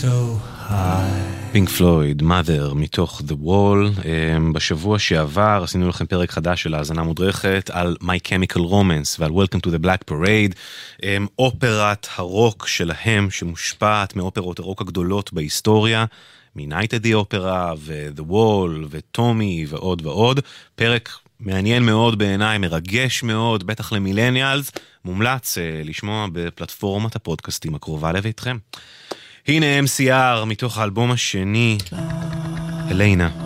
so high. פינק פלויד, Mother, מתוך The Wall. בשבוע שעבר עשינו לכם פרק חדש של האזנה מודרכת על My Chemical Romance ועל Welcome to the Black Parade, אופרת הרוק שלהם שמושפעת מאופרות הרוק הגדולות בהיסטוריה, מ-Night at the Opera ו-The Wall וטומי ועוד ועוד. פרק מעניין מאוד בעיניי, מרגש מאוד, בטח למילניאלס, מומלץ לשמוע בפלטפורמת הפודקאסטים הקרובה לביתכם. הנה MCR מתוך האלבום השני, הליינה.